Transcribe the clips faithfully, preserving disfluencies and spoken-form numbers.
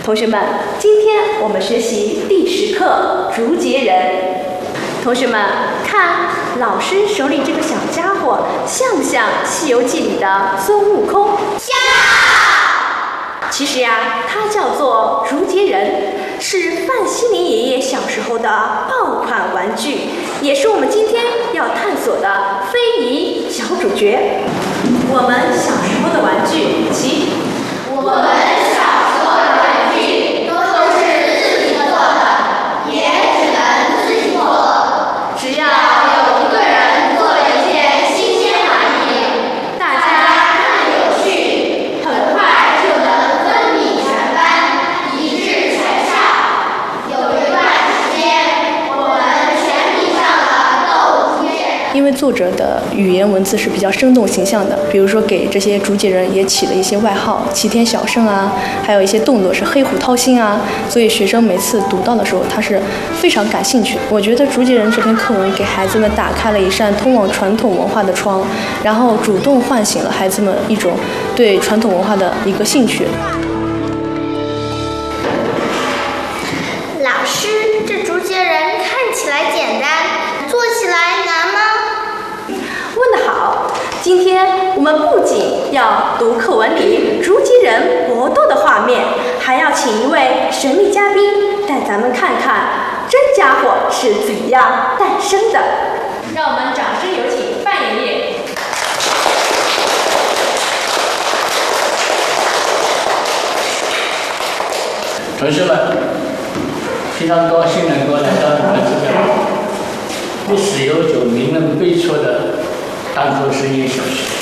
同学们，今天我们学习第十课竹节人。同学们，看老师手里这个小家伙，像不像《西游记》里的孙悟空？ 像。 其实呀，它叫做竹节人，是范希林爷爷小时候的爆款玩具，也是我们今天要探索的非遗小主角。我们小时候的玩具，其我们小时候的玩具都是自己做的，也只能自己做。只要有一个人做了一件新鲜玩意，大家看有趣，很快就能分米全班，一致全上。有一段时间，我们全迷上了斗竹节。 因为作者的语言文字是比较生动形象的，比如说给这些竹节人也起了一些外号，齐天小圣啊，还有一些动作是黑虎掏心啊，所以学生每次读到的时候，他是非常感兴趣。我觉得竹节人这篇课文给孩子们打开了一扇通往传统文化的窗，然后主动唤醒了孩子们一种对传统文化的一个兴趣。 老师，这竹节人看起来简单，做起来难吗？ 问得好！今天我们不仅要读课文里竹节人搏斗的画面，还要请一位神秘嘉宾带咱们看看这家伙是怎样诞生的。让我们掌声有请范爷爷。 同学们，非常高兴能够来到你们这个历史悠久、名人辈出的单口实验小学。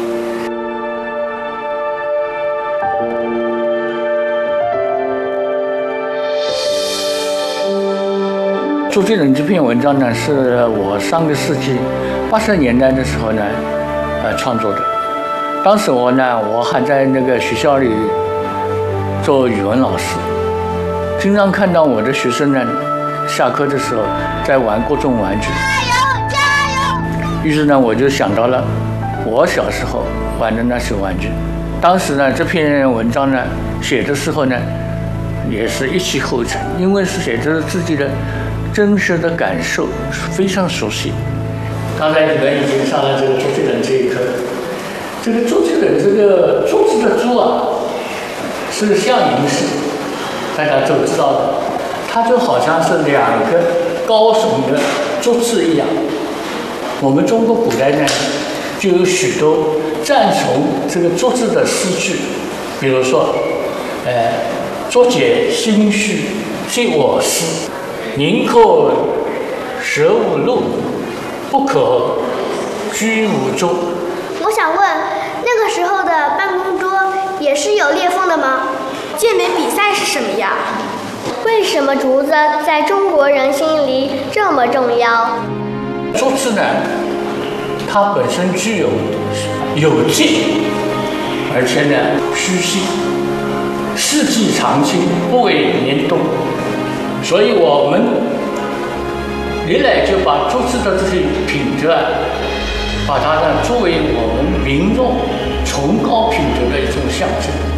竹节人这篇文章呢，是我上个世纪八十年代的时候呢，呃创作的。当时我呢，我还在那个学校里做语文老师，经常看到我的学生呢，下课的时候在玩各种玩具。于是呢，我就想到了我小时候玩的那些玩具。当时呢，这篇文章呢写的时候呢，也是一气呵成，因为是写着自己的真实的感受，非常熟悉。刚才你们已经上了这个竹节人这一课，这个竹节人这个竹子的竹啊，是象形式，大家都知道的，它就好像是两个高耸的竹子一样。我们中国古代呢，就有许多赞颂这个竹子的诗句，比如说，呃，竹节心绪系我思，宁可舍吾路，不可居吾舟。 我想问，那个时候的办公桌也是有裂缝的吗？ 健美比赛是什么呀？ 为什么竹子在中国人心里这么重要？ 竹子呢，它本身具有有劲，而且呢虚性，四季常青，不为年冬。所以我们历来就把竹子的这些品质啊，把它呢作为我们民众崇高品德的一种象征。